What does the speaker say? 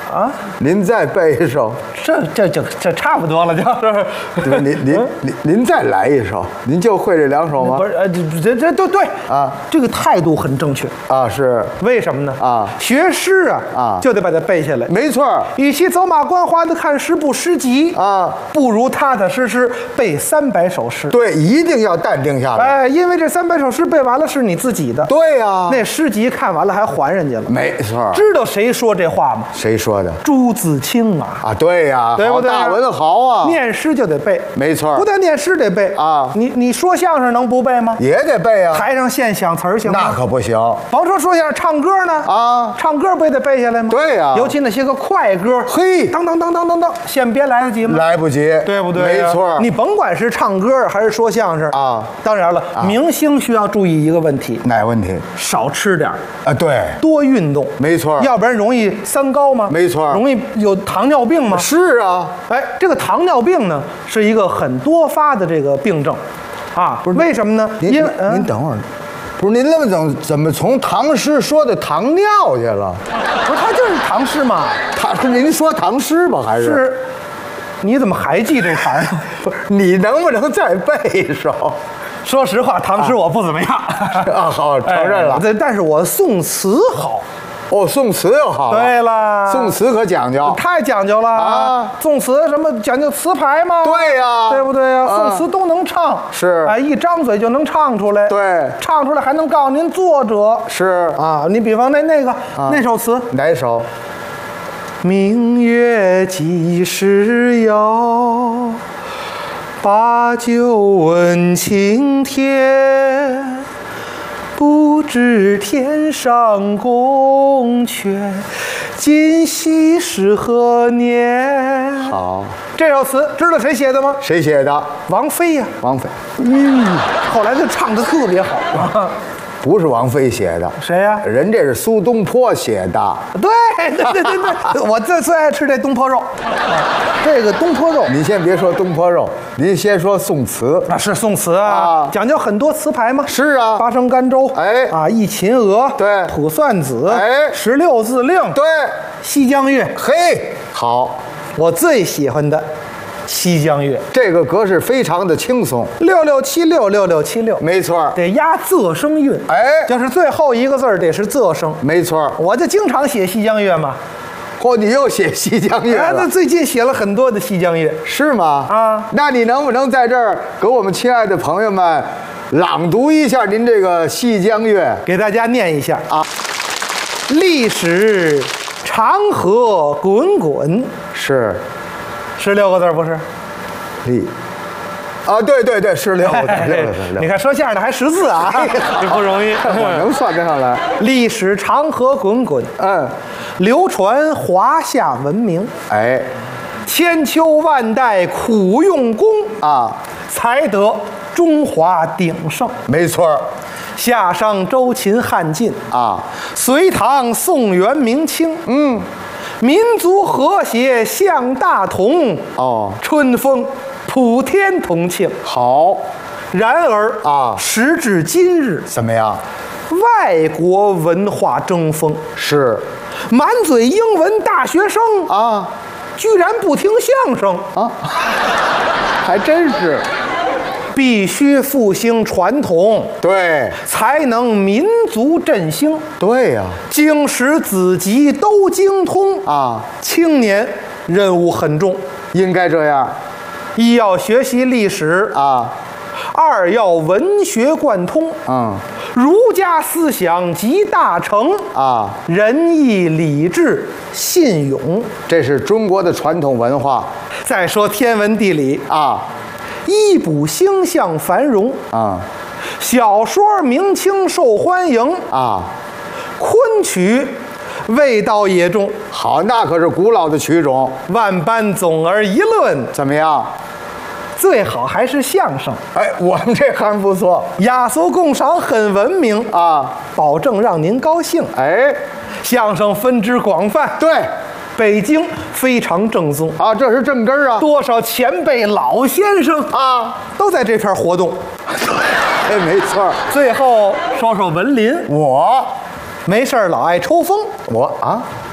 啊， 您再背一首。 这差不多了，就是。 对，您再来一首，您就会这2首吗？ 不是，这对啊， 这个态度很正确啊，是为什么呢？ 啊， 学诗啊就得把它背下来， 没错。 与其走马观花的看10部诗集啊， 不如踏踏实实背300首诗。 对，一定要淡定下来。 哎，因为这300首诗背完了是你自己的。 对呀， 那诗集看完了还还人家了。 没错。 知道谁说这话吗？ 谁说的？ 朱自清啊！ 啊，对呀， 对不对？ 大文豪啊， 念诗就得背， 没错。 不但念诗得背啊， 你说相声能不背吗？ 也得背啊。 台上现想词儿行吗？ 那可不行。 甭说相声，唱歌呢啊， 唱歌不也得背下来吗？ 对呀， 尤其那些个快歌， 嘿， 当当当当当当，现编来得及吗？ 来不及， 对不对？ 没错。 你甭管是唱歌还是说相声啊， 当然了，明星需要注意一个问题。 哪问题？ 少吃点啊，对， 多运动， 没错， 要不然容易三高吗？ 没错， 容易有糖尿病吗？ 是啊， 哎，这个糖尿病呢是一个很多发的这个病症，啊，不是为什么呢？ 因为您等会儿，不是您那么怎么从唐诗说到糖尿去了？ 不是，他就是唐诗嘛。 您说唐诗吧，还是？ 是。你怎么还记这茬啊？ 不是，你能不能再背一首？ 说实话，唐诗我不怎么样啊，好，承认了。 但是我宋词好。 哦，宋词又好了。 对了， 宋词可讲究， 太讲究了啊！ 宋词什么讲究词牌吗？ 对呀， 对不对呀？宋词都能唱， 是， 哎，一张嘴就能唱出来。 对， 唱出来还能告诉您作者。 是啊，你比方那个那首词， 哪首？ 明月几时有？把酒问青天。不知天上宫阙，今夕是何年？ 好， 这首词知道谁写的吗？ 谁写的？ 王菲呀。 王菲。 后来就唱得特别好。 不是王菲写的， 谁呀？ 人这是苏东坡写的。 对，我最爱吃这东坡肉。这个东坡肉， 您先别说东坡肉，您先说宋词。 那是宋词啊，讲究很多词牌吗？ 是啊， 八声甘州， 哎啊，忆秦娥， 对， 卜算子， 哎 16字令， 对， 西江月， 嘿，好， 我最喜欢的。西江月这个格式非常的轻松 ，66766676， 没错， 得押仄声韵， 哎， 就是最后一个字得是仄声， 没错， 我就经常写西江月嘛。 嚯，你又写西江月了？ 那最近写了很多的西江月， 是吗？ 啊， 那你能不能在这儿给我们亲爱的朋友们朗读一下您这个西江月？ 给大家念一下啊， 历史长河滚滚， 是。 16个字不是？ 啊，对对对，是6个字。 你看说相声的还识字啊，这不容易。 我能算得上来。 历史长河滚滚，流传华夏文明。 哎， 千秋万代苦用功啊， 才得中华鼎盛。 没错。 夏商周秦汉晋啊， 隋唐宋元明清。民族和谐向大同， 哦， 春风普天同庆。 好， 然而啊， 时至今日， 怎么样？ 外国文化争锋， 是满嘴英文大学生啊， 居然不听相声啊，还真是。 必须复兴传统， 对， 才能民族振兴。 对呀， 经史子集都精通啊！ 青年任务很重， 应该这样： 一要学习历史啊， 二要文学贯通，儒家思想集大成啊， 仁义礼智信勇， 这是中国的传统文化。 再说天文地理啊。 医卜星象繁荣啊， 小说明清受欢迎啊， 昆曲味道也重。 好，那可是古老的曲种。 万般总而一论， 怎么样？ 最好还是相声。 哎，我们这行不错， 雅俗共赏很文明啊， 保证让您高兴。 哎， 相声分支广泛， 对。 北京非常正宗啊，这是正根啊！ 多少前辈老先生啊， 都在这片活动。 哎，没错。 最后说说文林， 我没事老爱抽风。 我啊。